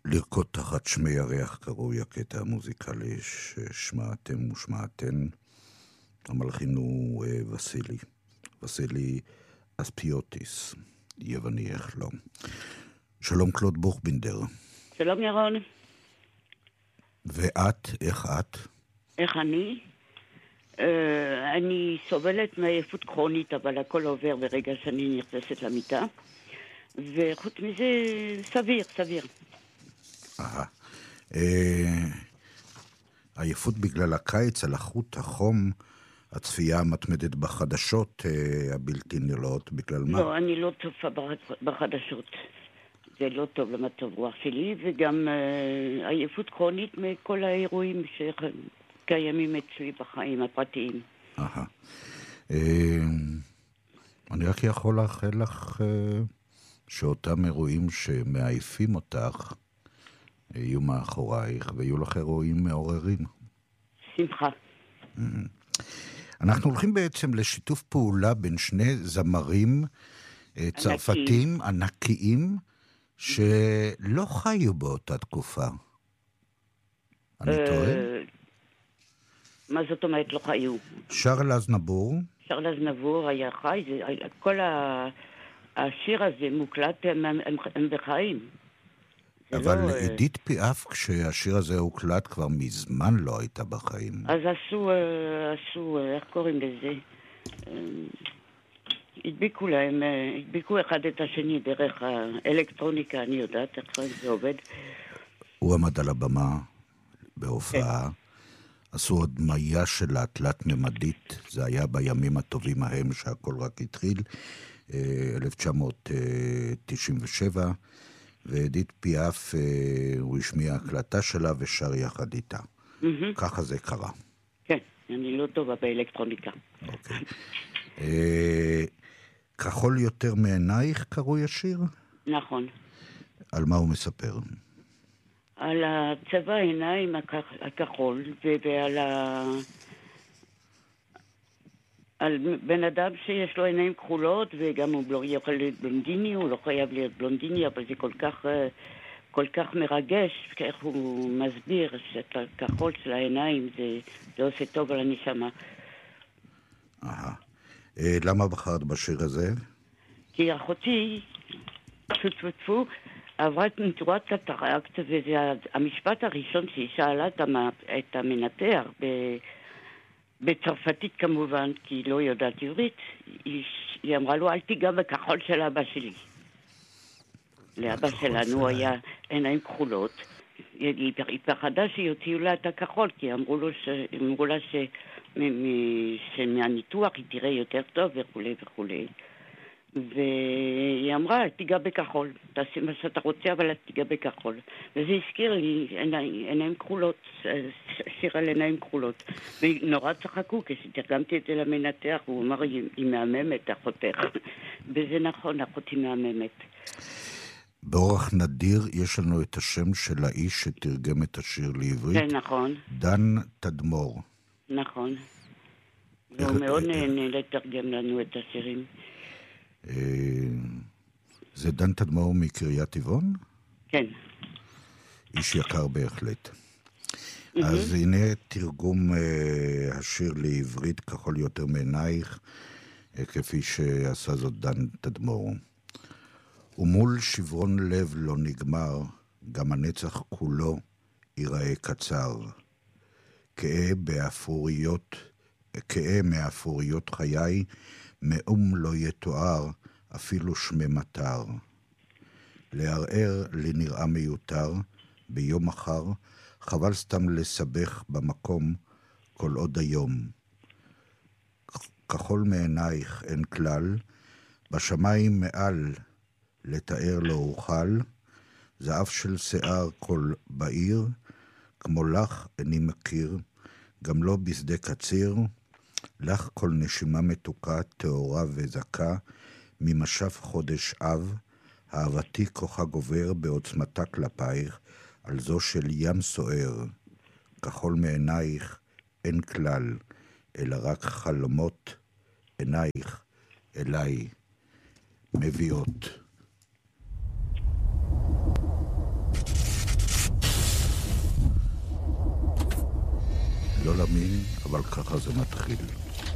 לרקוד תחת שמי ירח קרוי הקטע המוזיקלי ששמעתם ושמעתן. המלחין הוא וסילי אספיוטיס, יווני איך לא. שלום קלוד בוכבינדר. שלום ירון. ואת, איך את? איך אני? אני סובלת מעייפות כרונית, אבל הכל עובר ברגע שאני נכנסת למיטה. וחוץ מזה, סביר. עייפות בגלל הקיץ, הלחות, החום, הצפייה המתמדת בחדשות הבלתי נראות, בגלל מה? לא, אני לא צופה בחדשות. זה לא טוב למצב רוח שלי, וגם עייפות כרונית מכל האירועים שקיימים אצלי בחיים הפרטיים. אני רק יכול לאחל לך שאותם אירועים שמעייפים אותך יהיו מאחורייך, ויהיו לך אירועים מעוררים. שמחה. אנחנו הולכים בעצם לשיתוף פעולה בין שני זמרים צרפתים ענקיים שלא חיו באותה תקופה. אני טועה? מה זאת אומרת לא חיו? שרל אזנבור. שרל אזנבור היה חי, כל השיר הזה מוקלט, הם בחיים. אבל אדית פיאף, כשהשיר הזה הוקלט, כבר מזמן לא הייתה בחיים. אז עשו, איך קוראים לזה? הדביקו אחד את השני דרך האלקטרוניקה, אני יודעת איך זה עובד. הוא עמד על הבמה בהופעה, עשו עוד דמיה שלה תלת ממדית, זה היה בימים הטובים ההם שהכל רק התחיל, 1997, ואדית פיאף, הוא השמיע הקלטה שלה ושר יחד איתה. ככה זה קרה. כן, אני לא טובה באלקטרוניקה. אוקיי. כחול יותר מעינייך קרוי השיר? נכון. על מה הוא מספר? על הצבע העיניים הכחול, ועל על בן אדם שיש לו עיניים כחולות, וגם הוא לא יכול להיות בלונדיני, הוא לא חייב להיות בלונדיני, אבל זה כל כך מרגש, איך הוא מסביר שאת הכחול של העיניים, זה עושה טוב על הנשמה. למה בחרת בשיר הזה? כי אחותי, צפצפו, עברה את נטורת קטרקט, וזה המשפט הראשון שהיא שאלה את המנתח, בצרפתית כמובן, כי היא לא יודעת עברית, היא אמרה לו, אל תיגע בכחול של אבא שלי. לאבא שלנו היה עיניים כחולות, היא פחדה שיוציאו לה את הכחול, כי אמרו לה שמהניתוח היא תראה יותר טוב וכו'. והיא אמרה, תיגע בכחול, תעשי מה שאתה רוצה, אבל תיגע בכחול. וזה הזכיר לי עיניים כחולות, שיר על עיניים כחולות. ונורא צחקו, כשתרגמתי את זה למנתח, הוא אמר, היא מהממת, אחותך. וזה נכון, אחותי מהממת. באורח נדיר יש לנו את השם של האיש שתרגם את השיר לעברית. כן, נכון. דן תדמור. נכון. והוא מאוד נהנה לתרגם לנו את השירים. זה דן תדמור מקריית טבעון? כן. איש יקר בהחלט. אז הנה תרגום השיר לעברית כחול יותר מעינייך, כפי שעשה זאת דן תדמור. ומול שברון לב לא נגמר, גם הנצח כולו ייראה קצר. כאה מאפוריות חיי, מאום לא יתואר, אפילו שמי מטר. לערער לי נראה מיותר, ביום מחר, חבל סתם לסבך במקום כל עוד היום. כחול מעינייך אין כלל, בשמיים מעל לתאר לא אוכל, זהב של שיער כל בעיר, כמו לך איני מכיר, גם לא בשדה קציר, לך כל נשימה מתוקה, תאורה וזכה, ממשף חודש אב, אהבתי כוחה גובר בעוצמתה כלפייך, על זו של ים סוער, כחול מעינייך אין כלל, אלא רק חלומות עינייך אליי מביאות. לא למין, אבל ככה זה מתחיל.